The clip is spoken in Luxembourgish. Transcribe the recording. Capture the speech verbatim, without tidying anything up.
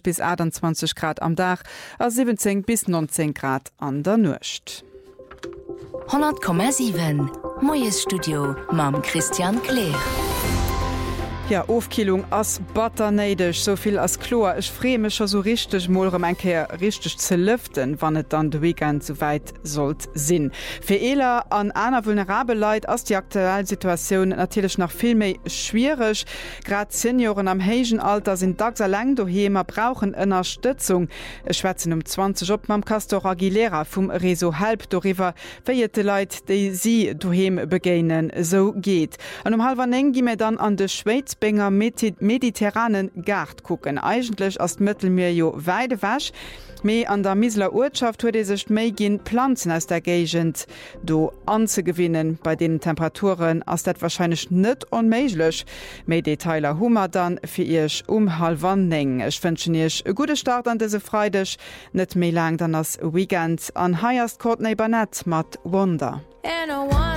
bis achtundzwanzig Grad am Dach, a siebzehn bis neunzehn Grad an der Nucht. hundert Komma sieben Moes Studio mam Christian Kleer. Ja, Aufkilung ass batterneidesch, soviel as Chlor. Ich freue mich schon so richtig, morgen einkehr richtig zu lüften, wann es dann der Weekend so weit sollt sinn. Für Ela an einer vulnerable Leute ist die aktuelle Situation natürlich noch viel mehr schwierig. Gerade Senioren am heigen Alter sind dags lang daheim, brauchen Unterstützung. Ich schwätze um zwanzig op mam Castor Aguilera vom Reso Help darüber, wie die Leute, die sie daheim begegnen, so geht. Und um halb eng gehen wir dann an die Schweiz Benger mediterranen Gard gucken. Eigentlich ist Mittelmeer jo weide wasch. Mei an der Misler Ortschaft huet sech méi ginn Pflanzen aus der Gegend do anzugewinnen. Bei den Temperaturen ass dat wahrscheinlich net onméiglech. Mei Detailer Hummer dann fir ihrch um halbwanning. Ech wënschen ihrch e gute Start an dese Freidech, net méi lang dann ass Weekend an Highest Courtney Barnett mat Wonder.